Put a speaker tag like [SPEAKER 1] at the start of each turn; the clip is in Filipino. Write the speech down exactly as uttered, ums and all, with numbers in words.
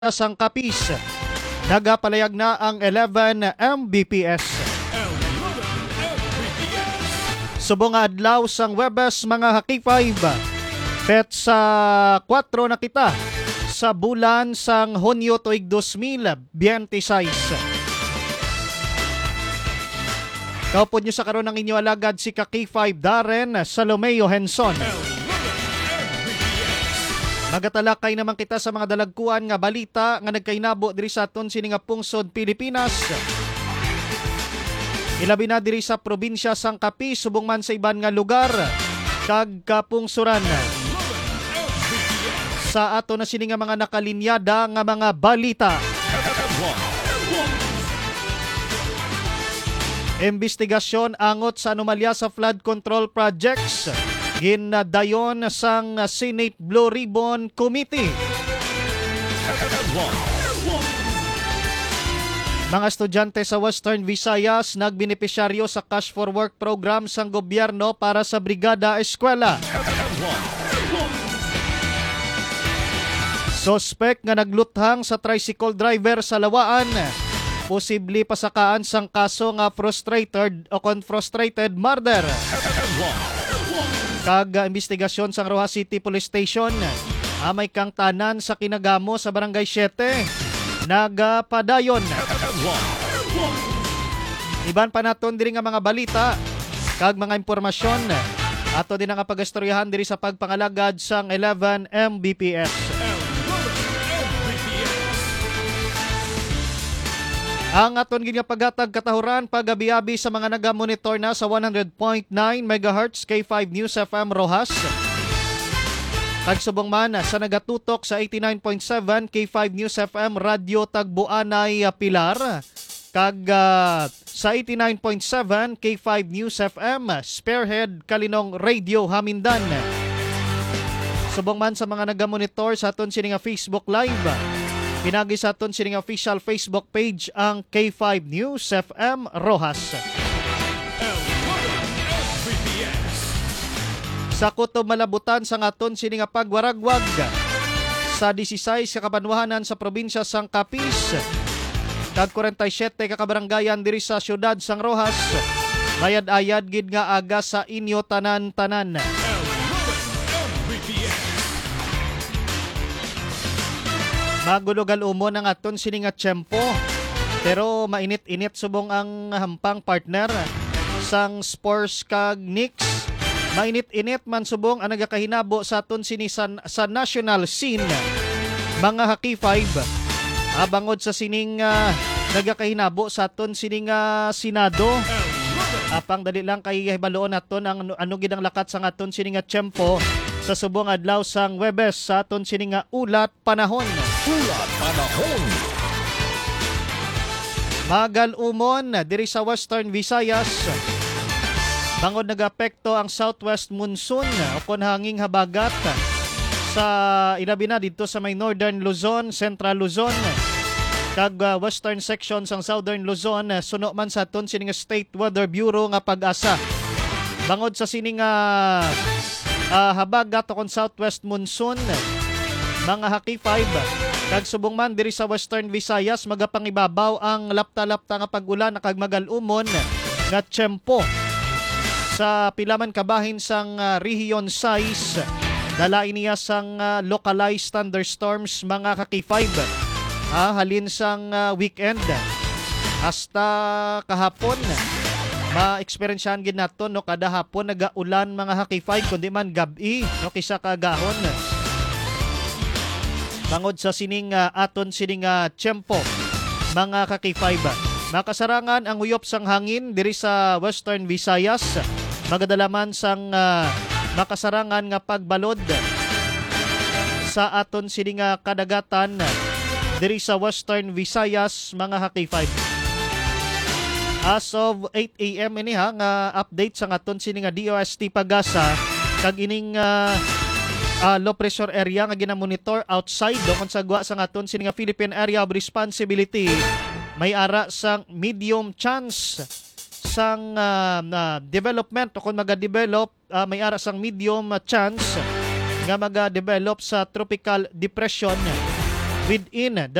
[SPEAKER 1] sang kapis. Nagapalayag na ang eleven M B P S. Subong nga adlaw sang Webes mga Haki five. Pet sa kwatro na kita sa bulan sang Hunyo tuig two thousand twenty-six. Kaupod nyo sa karon ng inyo alagad si Kaki five Darren Salomeo Henson. Magatalakay naman kita sa mga dalagkuan nga balita nga nagkainabo diri sa aton sini nga pungsod Pilipinas. Ilabi na diri sa probinsya sang Capiz subong man sa iban nga lugar kag kapungsuran. Sa ato na sini nga mga nakalinyada nga mga balita. Investigasyon angot sa anomalya sa flood control projects. Ginadayon sang Senate Blue Ribbon Committee. Mga estudyante sa Western Visayas nagbenepisyaryo sa Cash for Work program sang gobyerno para sa Brigada Eskwela. Suspect nga nagluthang sa tricycle driver sa Lawaan. Posible pasakaan sang kaso nga frustrated o frustrated murder. Kag investigasyon sang Rojas City Police Station, amay kang tanan sa Kinagamo sa Barangay seven, nagapadayon. Iban pa naton diri nga mga balita kag mga impormasyon ato din ang pagastoryahan diri sa pagpangalagad sang eleven M B P S. Ang aton ginya pagatag katahuran pagabi-abi sa mga naga-monitor na sa one hundred point nine megahertz K five News F M Rojas. Tagsubong man sa nagatutok sa eighty-nine point seven K five News F M Radio Tagbuanay Pilar. Kag uh, sa eighty-nine point seven K five News F M Spearhead Kalinong Radio Hamindan. Subong man sa mga naga-monitor sa aton sini nga Facebook Live. Pinagi sa aton sining official Facebook page ang K five News F M Rojas. Sa kutob malabutan sa aton sining pagwaragwag sa sixteen ka kabanwahanan sa probinsya sang Capiz. Kag forty-seven ka kabaranggayan diri sa syudad sang Rojas. Mayad-ayad gid nga aga sa inyo tanan-tanan. Magulugal umon ang aton sini nga tiyempo. Pero mainit-init subong ang hampang partner sang Spurs kag Knicks. Mainit-init man subong ang nagakahinabo sa aton sini sa, sa national scene. Mga Haki five. Abangod sa sining uh, nagakahinabo sa aton sining uh, Senado. Apang dali lang kay baloon naton ang ano gid ang lakat sa aton sini nga tiyempo sa subong adlaw sang Webes sa aton sini nga ulat panahon.
[SPEAKER 2] Ulat panahon.
[SPEAKER 1] Magal umon diri sa Western Visayas. Bangod nagapekto ang southwest monsoon o kon hanging habagat sa ilabi na dito sa may northern Luzon, central Luzon, kag uh, western section sang southern Luzon. Suno man sa aton sining State Weather Bureau nga pag-asa. Bangod sa sining uh, uh, habagat o kon southwest monsoon, mga Haki five. Kag subong man diri sa Western Visayas magapangibabaw ang lapta-lapta nga pag-ulan kag magalumon nga tiyempo sa pilaman kabahin sang uh, Region six. Dalain niya sang uh, localized thunderstorms mga Haki five. Ah, halin sang uh, weekend hasta kahapon ma-experiencehan gid naton no kada hapon nagaulan mga Haki five kundi man gabi no kisa kagahon. Bangod sa sining uh, aton sining uh, tiyempo mga Haki five. Makasarangan ang uyop sang hangin diri sa Western Visayas. Magadalaman sang uh, makasarangan nga pagbalod sa aton sining uh, kadagatan diri sa Western Visayas mga Haki five. As of eight a.m. ini ha nga update sa aton sining nga D O S T Pagasa kag ining uh, Uh, low pressure area nga ginamonitor outside dokon sa gwa sa aton sini nga Philippine Area of Responsibility may ara sang medium chance sang uh, uh, development o kung maga-develop uh, may ara sang medium chance nga maga-develop sa tropical depression within the